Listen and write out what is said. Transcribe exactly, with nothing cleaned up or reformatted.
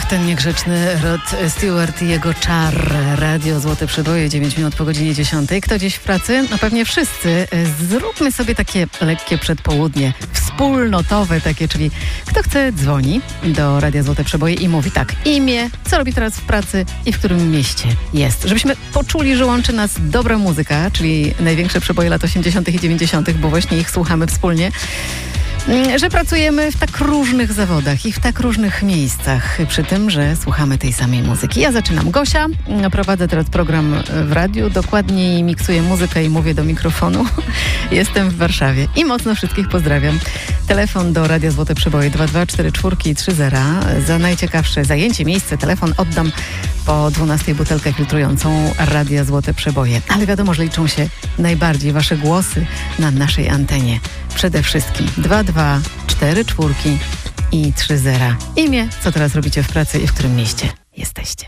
Ach, ten niegrzeczny Rod Stewart i jego czar. Radio Złote Przeboje, dziewięć minut po godzinie dziesiątej. Kto dziś w pracy? No pewnie wszyscy. Zróbmy sobie takie lekkie przedpołudnie, wspólnotowe takie, czyli kto chce dzwoni do Radia Złote Przeboje i mówi tak, imię, co robi teraz w pracy i w którym mieście jest. Żebyśmy poczuli, że łączy nas dobra muzyka, czyli największe przeboje lat osiemdziesiątych i dziewięćdziesiątych, bo właśnie ich słuchamy wspólnie. Że pracujemy w tak różnych zawodach i w tak różnych miejscach, przy tym, że słuchamy tej samej muzyki. Ja zaczynam. Gosia, prowadzę teraz program w radiu, dokładniej miksuję muzykę i mówię do mikrofonu. Jestem w Warszawie i mocno wszystkich pozdrawiam. Telefon do Radia Złote Przeboje dwa dwa cztery cztery trzy zero. Za najciekawsze zajęcie, miejsce, telefon oddam po dwunastej butelkę filtrującą Radia Złote Przeboje. Ale wiadomo, że liczą się najbardziej wasze głosy na naszej antenie. Przede wszystkim dwa dwa cztery cztery i trzy zero. Imię, co teraz robicie w pracy i w którym mieście jesteście.